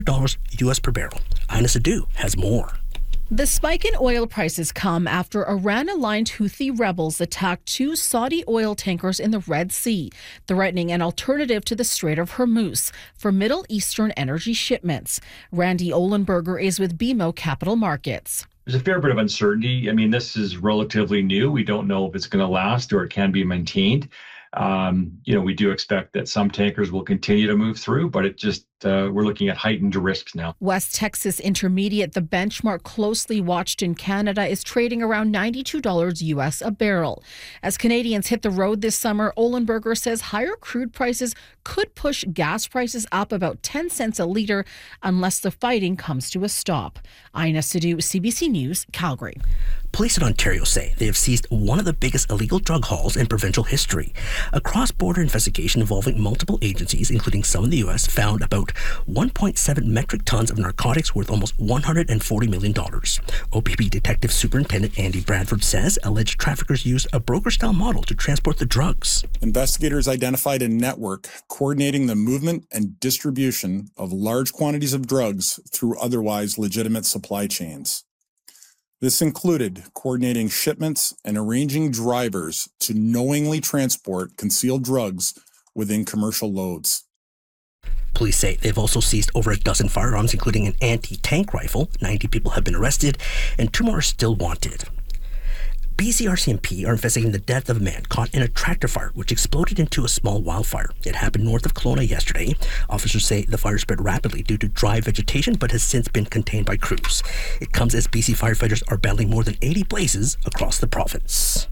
US per barrel. Ina Sadu has more. The spike in oil prices come after Iran-aligned Houthi rebels attacked 2 Saudi oil tankers in the Red Sea, threatening an alternative to the Strait of Hormuz for Middle Eastern energy shipments. Randy Ohlenberger is with BMO Capital Markets. There's a fair bit of uncertainty. I mean, this is relatively new. We don't know if it's going to last or it can be maintained. We do expect that some tankers will continue to move through, but we're looking at heightened risks now. West Texas Intermediate, the benchmark closely watched in Canada, is trading around $92 US a barrel. As Canadians hit the road this summer, Ohlenberger says higher crude prices could push gas prices up about 10 cents a litre unless the fighting comes to a stop. Ina Sadu, CBC News, Calgary. Police in Ontario say they have seized one of the biggest illegal drug hauls in provincial history. A cross-border investigation involving multiple agencies, including some in the U.S., found about 1.7 metric tons of narcotics worth almost $140 million. OPP Detective Superintendent Andy Bradford says alleged traffickers used a broker-style model to transport the drugs. Investigators identified a network coordinating the movement and distribution of large quantities of drugs through otherwise legitimate supply chains. This included coordinating shipments and arranging drivers to knowingly transport concealed drugs within commercial loads. Police say they've also seized over a dozen firearms, including an anti-tank rifle. 90 people have been arrested, and 2 more are still wanted. BC RCMP are investigating the death of a man caught in a tractor fire which exploded into a small wildfire. It happened north of Kelowna yesterday. Officers say the fire spread rapidly due to dry vegetation but has since been contained by crews. It comes as BC firefighters are battling more than 80 blazes across the province.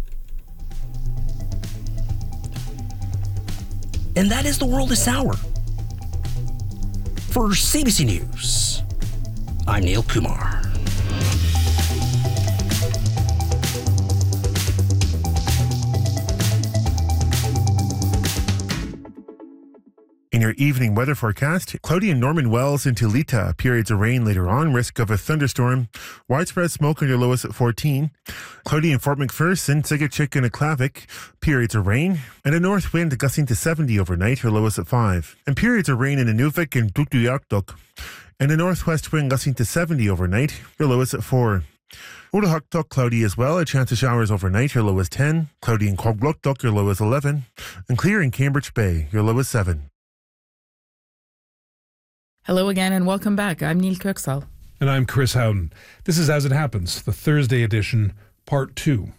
And that is the world this hour. For CBC News, I'm Neil Kumar. In your evening weather forecast, cloudy in Norman Wells into Lita, periods of rain later on, risk of a thunderstorm, widespread smoke on your lowest at 14. Cloudy in Fort McPherson, Sigurchick and Aklavik, periods of rain, and a north wind gusting to 70 overnight, your lowest at 5. And periods of rain in Inuvik and Tuktoyaktuk, and a northwest wind gusting to 70 overnight, your lowest at 4. Ootahuktuk, cloudy as well, a chance of showers overnight, your low is 10. Cloudy in Quagluktuk, your low is 11. And clear in Cambridge Bay, your low is 7. Hello again and welcome back. I'm Neil Kirksall. And I'm Chris Howden. This is As It Happens, the Thursday edition, Part 2.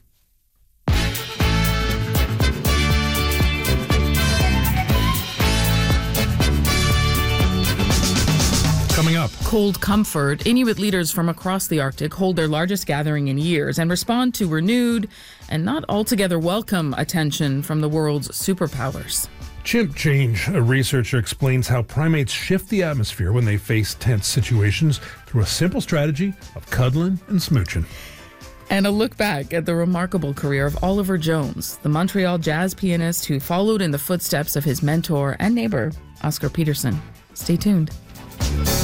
Coming up. Cold comfort. Inuit leaders from across the Arctic hold their largest gathering in years and respond to renewed and not altogether welcome attention from the world's superpowers. Chimp change. A researcher explains how primates shift the atmosphere when they face tense situations through a simple strategy of cuddling and smooching. And a look back at the remarkable career of Oliver Jones, the Montreal jazz pianist who followed in the footsteps of his mentor and neighbor, Oscar Peterson. Stay tuned.